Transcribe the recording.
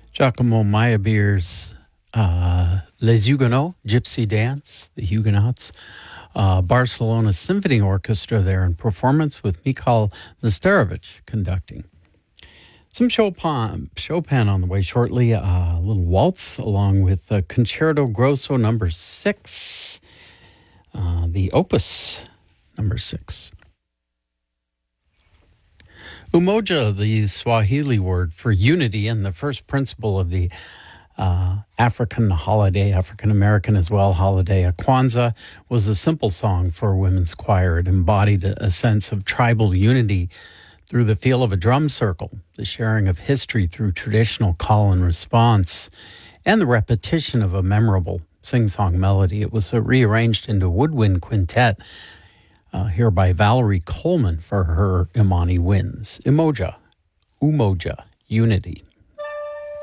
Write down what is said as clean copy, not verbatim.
Giacomo Meyerbeer's Les Huguenots, Gypsy Dance, the Huguenots. Barcelona Symphony Orchestra there in performance with Mikhail Nesterovich conducting. Some Chopin on the way shortly, a little waltz along with Concerto Grosso number 6, the Opus number 6. Umoja, the Swahili word for unity and the first principle of the African holiday, African-American as well, holiday. Kwanzaa was a simple song for a women's choir. It embodied a sense of tribal unity through the feel of a drum circle, the sharing of history through traditional call and response, and the repetition of a memorable sing-song melody. It was rearranged into a woodwind quintet here by Valerie Coleman for her Imani Winds. Umoja, Unity.